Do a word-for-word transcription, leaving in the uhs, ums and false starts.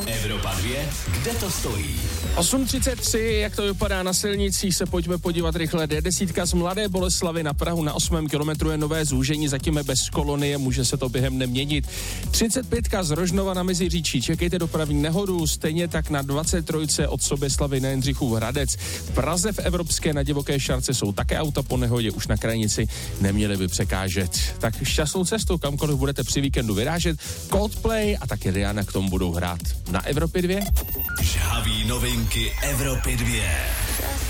Evropa dvě, kde to stojí? osm třicet tři, jak to vypadá na silnicích, se pojďme podívat rychle. D deset z Mladé Boleslavi na Prahu na osmém kilometru je nové zúžení, zatím je bez kolonie, může se to během neměnit. třicet pět z Rožnova na Meziříčí, čekejte dopravní nehodu, stejně tak na dvacet tři od Soběslavy na Jindřichův Hradec. V Praze v Evropské na Divoké Šarce jsou také auta po nehodě, už na krajnici neměly by překážet. Tak šťastnou cestu, kamkoliv budete při víkendu vyrážet. Coldplay a taky Rihanna k tomu budou hrát na Evropě dvě. Žhavý novinky Evropy dvě.